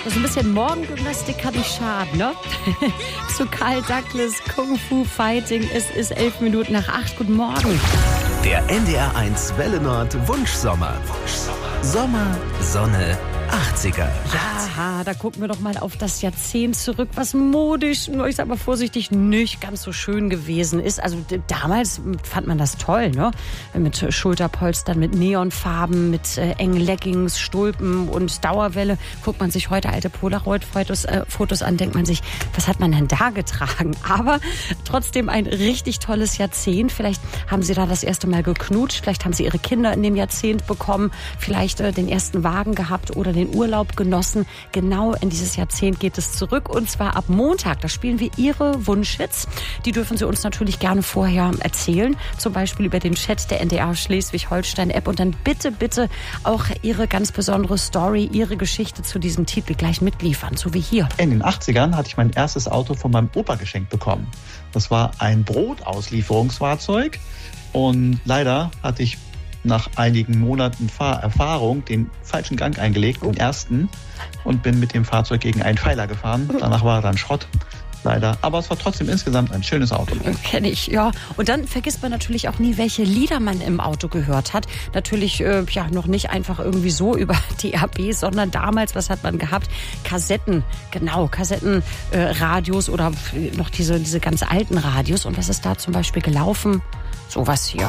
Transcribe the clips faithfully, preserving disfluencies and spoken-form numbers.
So ein bisschen Morgengymnastik kann nicht schaden, ne? Zu Carl Douglas, Kung Fu Fighting. Es ist elf Minuten nach acht. Guten Morgen. Der N D R eins Welle Nord Wunschsommer. Sommer, Sonne, achtziger. Ja, da gucken wir doch mal auf das Jahrzehnt zurück, was modisch, nur ich sag mal vorsichtig, nicht ganz so schön gewesen ist. Also d- damals fand man das toll, ne? Mit Schulterpolstern, mit Neonfarben, mit äh, engen Leggings, Stulpen und Dauerwelle. Guckt man sich heute alte Polaroid-Fotos äh, Fotos an, denkt man sich, was hat man denn da getragen? Aber trotzdem ein richtig tolles Jahrzehnt. Vielleicht haben Sie da das erste Mal geknutscht, vielleicht haben Sie Ihre Kinder in dem Jahrzehnt bekommen, vielleicht äh, den ersten Wagen gehabt oder den Urlaub genossen. Genau in dieses Jahrzehnt geht es zurück und zwar ab Montag. Da spielen wir Ihre Wunschhits. Die dürfen Sie uns natürlich gerne vorher erzählen, zum Beispiel über den Chat der N D R Schleswig-Holstein-App und dann bitte, bitte auch Ihre ganz besondere Story, Ihre Geschichte zu diesem Titel gleich mitliefern, so wie hier. In den achtzigern hatte ich mein erstes Auto von meinem Opa geschenkt bekommen. Das war ein Brotauslieferungsfahrzeug und leider hatte ich nach einigen Monaten Fahrerfahrung den falschen Gang eingelegt, den ersten, und bin mit dem Fahrzeug gegen einen Pfeiler gefahren. Danach war er dann Schrott, leider. Aber es war trotzdem insgesamt ein schönes Auto. Kenne ich, ja. Und dann vergisst man natürlich auch nie, welche Lieder man im Auto gehört hat. Natürlich äh, ja noch nicht einfach irgendwie so über D A B, sondern damals, was hat man gehabt? Kassetten, genau, Kassettenradios äh, Radios oder noch diese, diese ganz alten Radios. Und was ist da zum Beispiel gelaufen? Sowas hier.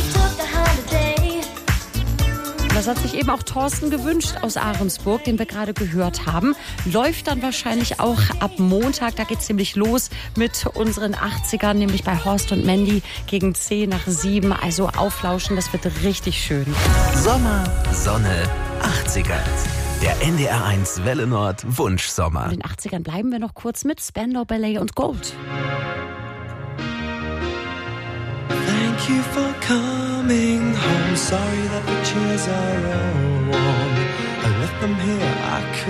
Das hat sich eben auch Thorsten gewünscht aus Ahrensburg, den wir gerade gehört haben. Läuft dann wahrscheinlich auch ab Montag. Da geht's nämlich los mit unseren achtzigern, nämlich bei Horst und Mandy gegen zehn nach sieben. Also auflauschen, das wird richtig schön. Sommer, Sonne, achtziger. Der N D R eins Welle Nord Wunschsommer. In den achtzigern bleiben wir noch kurz mit Spandau Ballet und Gold. Thank you for coming home. Sorry that the chairs are all warm. I left them here. I could